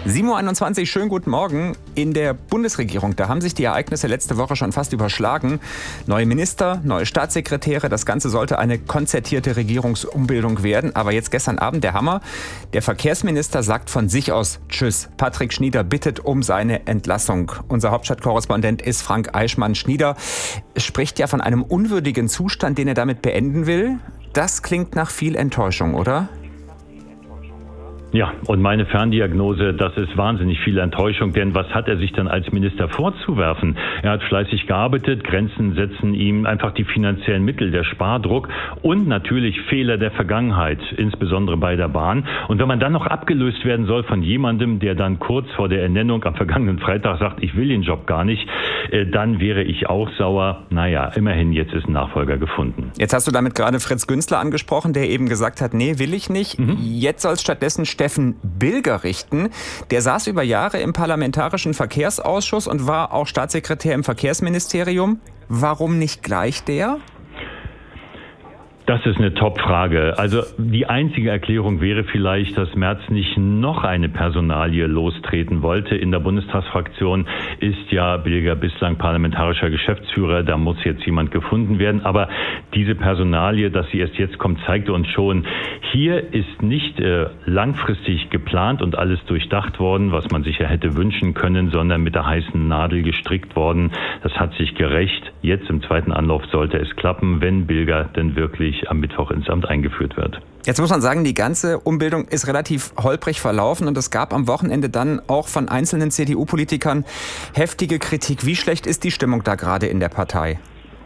7:21 Uhr, schönen guten Morgen. In der Bundesregierung, da haben sich die Ereignisse letzte Woche schon fast überschlagen. Neue Minister, neue Staatssekretäre, das Ganze sollte eine konzertierte Regierungsumbildung werden. Aber jetzt gestern Abend der Hammer. Der Verkehrsminister sagt von sich aus Tschüss. Patrick Schnieder bittet um seine Entlassung. Unser Hauptstadtkorrespondent ist Frank Eichmann. Schnieder spricht ja von einem unwürdigen Zustand, den er damit beenden will. Das klingt nach viel Enttäuschung, oder? Ja, und meine Ferndiagnose, das ist wahnsinnig viel Enttäuschung, denn was hat er sich dann als Minister vorzuwerfen? Er hat fleißig gearbeitet, Grenzen setzen ihm einfach die finanziellen Mittel, der Spardruck und natürlich Fehler der Vergangenheit, insbesondere bei der Bahn. Und wenn man dann noch abgelöst werden soll von jemandem, der dann kurz vor der Ernennung am vergangenen Freitag sagt, ich will den Job gar nicht, dann wäre ich auch sauer. Naja, immerhin, jetzt ist ein Nachfolger gefunden. Jetzt hast du damit gerade Fritz Günzler angesprochen, der eben gesagt hat, nee, will ich nicht. Jetzt soll es stattdessen Steffen Bilger richten. Der saß über Jahre im Parlamentarischen Verkehrsausschuss und war auch Staatssekretär im Verkehrsministerium. Warum nicht gleich der? Das ist eine Top-Frage. Also die einzige Erklärung wäre vielleicht, dass Merz nicht noch eine Personalie lostreten wollte. In der Bundestagsfraktion ist ja Bilger bislang parlamentarischer Geschäftsführer. Da muss jetzt jemand gefunden werden. Aber diese Personalie, dass sie erst jetzt kommt, zeigte uns schon, hier ist nicht langfristig geplant und alles durchdacht worden, was man sich ja hätte wünschen können, sondern mit der heißen Nadel gestrickt worden. Das hat sich gerächt. Jetzt im zweiten Anlauf sollte es klappen, wenn Bilger denn wirklich am Mittwoch ins Amt eingeführt wird. Jetzt muss man sagen, die ganze Umbildung ist relativ holprig verlaufen und es gab am Wochenende dann auch von einzelnen CDU-Politikern heftige Kritik. Wie schlecht ist die Stimmung da gerade in der Partei?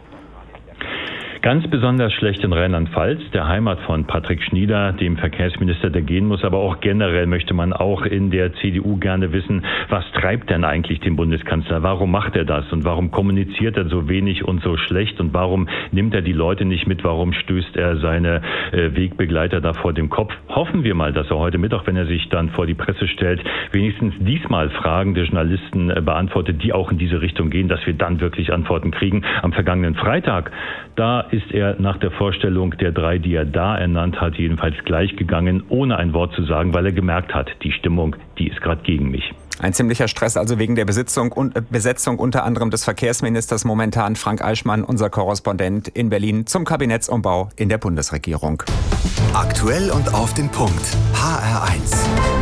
Ganz besonders schlecht in Rheinland-Pfalz, der Heimat von Patrick Schnieder, dem Verkehrsminister, der gehen muss. Aber auch generell möchte man auch in der CDU gerne wissen, was treibt denn eigentlich den Bundeskanzler? Warum macht er das? Und warum kommuniziert er so wenig und so schlecht? Und warum nimmt er die Leute nicht mit? Warum stößt er seine Wegbegleiter da vor dem Kopf? Hoffen wir mal, dass er heute Mittag, wenn er sich dann vor die Presse stellt, wenigstens diesmal Fragen der Journalisten beantwortet, die auch in diese Richtung gehen, dass wir dann wirklich Antworten kriegen. Am vergangenen Freitag, da ist er nach der Vorstellung der 3, die er da ernannt hat, jedenfalls gleich gegangen, ohne ein Wort zu sagen, weil er gemerkt hat, die Stimmung, die ist gerade gegen mich. Ein ziemlicher Stress also wegen der Besetzung unter anderem des Verkehrsministers momentan. Frank Eichmann, unser Korrespondent in Berlin zum Kabinettsumbau in der Bundesregierung. Aktuell und auf den Punkt. HR1.